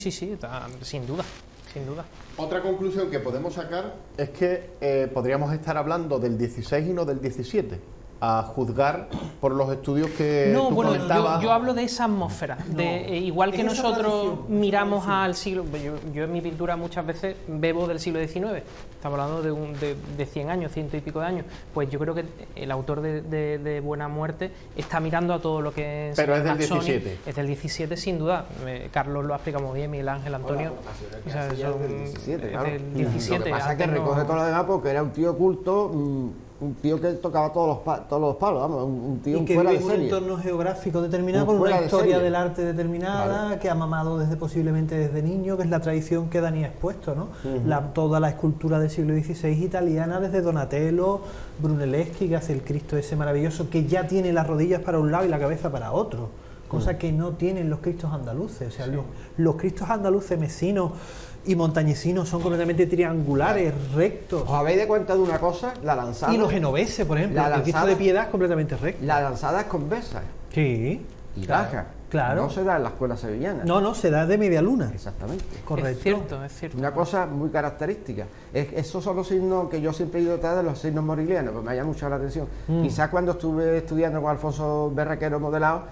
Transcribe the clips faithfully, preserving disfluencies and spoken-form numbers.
Sí, sí, sin duda, sin duda. Otra conclusión que podemos sacar es que eh, podríamos estar hablando del dieciséis y no del diecisiete, a juzgar por los estudios que no, tú bueno, comentabas. Yo, yo hablo de esa atmósfera, no, de, eh, igual que nosotros miramos al siglo... Yo, yo en mi pintura muchas veces bebo del siglo diecinueve, estamos hablando de, un, de, de cien años, ciento y pico de años, pues yo creo que el autor de, de, de Buena Muerte está mirando a todo lo que es... Pero es del diecisiete. Es del diecisiete sin duda, eh, Carlos lo ha explicado muy bien, Miguel Ángel, Antonio... O sea, es del diecisiete, claro. Del diecisiete, lo que pasa es que recoge no... todo lo demás porque era un tío culto... Mmm, un tío que tocaba todos los, pa todos los palos, vamos, un, un tío y que fuera vive de en un serie. entorno geográfico determinado, un con una historia de del arte determinada, claro, que ha mamado desde posiblemente desde niño, que es la tradición que Dani ha expuesto, ¿no? Uh-huh. la, toda la escultura del siglo dieciséis italiana, desde Donatello, Brunelleschi, que hace el Cristo ese maravilloso, que ya tiene las rodillas para un lado y la cabeza para otro, cosa uh-huh. que no tienen los Cristos andaluces. O sea, sí. los, los Cristos andaluces mesinos y montañesinos son completamente triangulares, rectos. ¿Os habéis de cuenta de una cosa? La lanzada. Y los genoveses, por ejemplo, la el Cristo de Piedad es completamente recto. La lanzada es convexa. Sí. Y baja. Claro. No se da en la escuela sevillana. No, no, se da de media luna. Exactamente. Correcto. Es cierto, es cierto. Una cosa muy característica. Es, esos son los signos que yo siempre he ido detrás de los signos morilianos, pues me llama mucho la atención. Mm. Quizás cuando estuve estudiando con Alfonso Berraquero modelado,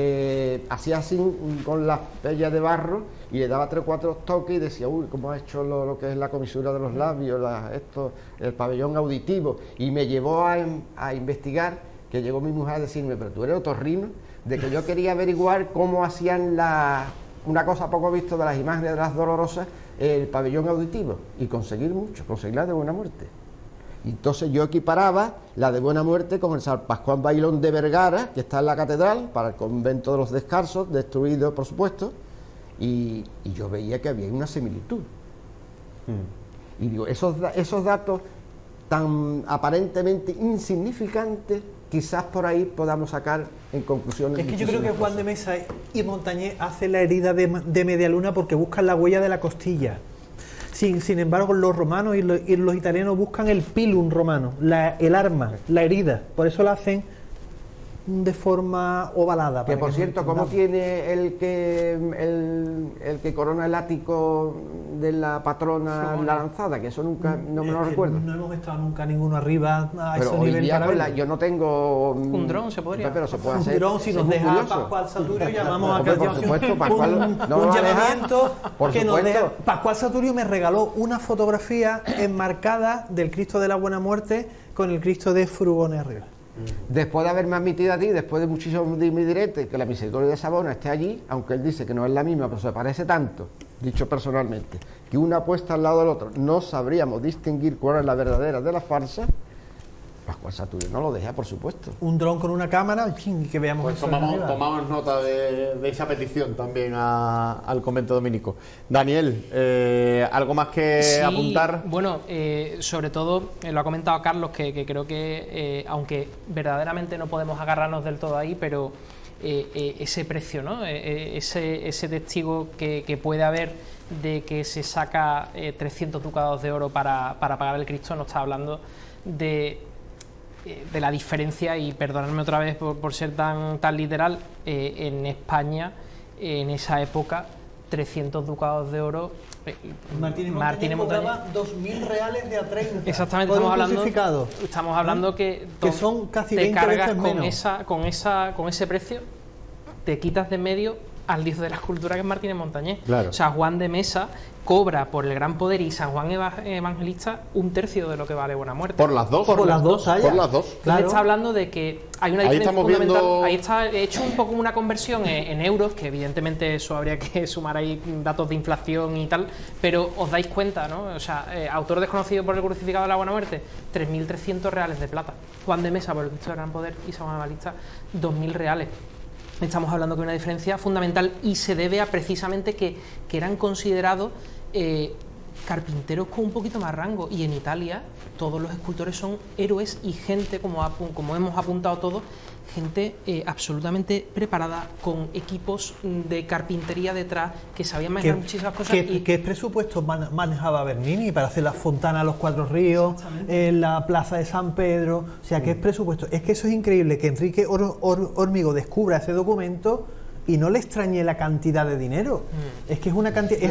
eh, hacía así con las pellas de barro y le daba tres o cuatro toques y decía, uy, cómo ha hecho lo, lo que es la comisura de los labios, la, esto, el pabellón auditivo. Y me llevó a, a investigar, que llegó mi mujer a decirme, pero tú eres otorrino, de que yo quería averiguar cómo hacían la, una cosa poco visto de las imágenes de las dolorosas, el pabellón auditivo, y conseguir mucho, conseguir la de Buena Muerte. Y entonces yo equiparaba la de Buena Muerte con el San Pascual Bailón de Vergara, que está en la catedral, para el convento de los descalzos, destruido por supuesto, y, y yo veía que había una similitud. Mm. Y digo, esos, esos datos tan aparentemente insignificantes, quizás por ahí podamos sacar en conclusiones. Es que yo creo que Juan de Mesa y Montañés hacen la herida de, de media luna porque buscan la huella de la costilla. Sin, sin embargo, los romanos y los, y los italianos buscan el pilum romano, la, el arma, la herida. Por eso la hacen de forma ovalada. Que por que cierto, ¿cómo tiene el que el, el que corona el ático de la patrona sí, la lanzada? Que eso nunca, no me lo recuerdo. No hemos estado nunca ninguno arriba a pero ese hoy nivel. Día Para la, yo no tengo un dron, se podría. Pero se puede un hacer. dron, si nos deja Pascual Saturio, llamamos a que por supuesto, Pascual, un, no un lo llamamiento por que supuesto. nos deja. Pascual Saturio me regaló una fotografía enmarcada del Cristo de la Buena Muerte con el Cristo de Frugone arriba. Después de haberme admitido a ti, después de muchísimos diretes, que la misericordia de Savona esté allí, aunque él dice que no es la misma, pero se parece tanto, dicho personalmente, que una puesta al lado del otro, no sabríamos distinguir cuál es la verdadera de la falsa. Pascual Saturio no lo deja, por supuesto. Un dron con una cámara y que veamos pues eso. Tomamos, tomamos nota de, de esa petición también a, al convento dominico. Daniel, eh, ¿algo más que sí, apuntar? Bueno, eh, sobre todo, eh, lo ha comentado Carlos, que, que creo que, eh, aunque verdaderamente no podemos agarrarnos del todo ahí, pero eh, eh, ese precio, ¿no? Eh, ese, ese testigo que, que puede haber de que se saca eh, trescientos ducados de oro para, para pagar el Cristo, no está hablando de... de la diferencia, y perdonadme otra vez por, por ser tan, tan literal, eh, en España, eh, en esa época, trescientos ducados de oro. Eh, Martín Montañés cobraba dos mil reales de a treinta. Exactamente, estamos hablando, estamos hablando que, que son casi te veinte cargas veces con, menos. Esa, con, esa, con ese precio, te quitas de medio al dios de la escultura, que es Martínez Montañés. Claro. O sea, Juan de Mesa cobra por el gran poder y San Juan Evangelista un tercio de lo que vale Buena Muerte. Por las dos. Por, por las dos, dos por las dos. Claro. Claro. Está hablando de que hay una ahí diferencia fundamental. Viendo... Ahí está he hecho un poco una conversión en, en euros, que evidentemente eso habría que sumar ahí datos de inflación y tal, pero os dais cuenta, ¿no? O sea, eh, autor desconocido por el crucificado de la Buena Muerte, tres mil trescientos reales de plata. Juan de Mesa por el Cristo del Gran Poder y San Juan Evangelista, dos mil reales. Estamos hablando que hay una diferencia fundamental y se debe a precisamente que, que eran considerados eh, carpinteros con un poquito más rango, y en Italia todos los escultores son héroes y gente, como, como hemos apuntado todos, gente eh, absolutamente preparada, con equipos de carpintería detrás, que sabían manejar muchísimas cosas. ¿Qué, y... ¿Qué presupuesto manejaba Bernini para hacer la fontana a los Cuatro Ríos, en la plaza de San Pedro? O sea, ¿qué presupuesto? Es que eso es increíble, que Enrique Or, Or, Hormigo descubra ese documento y no le extrañé la cantidad de dinero. Mm. Es que es una cantidad...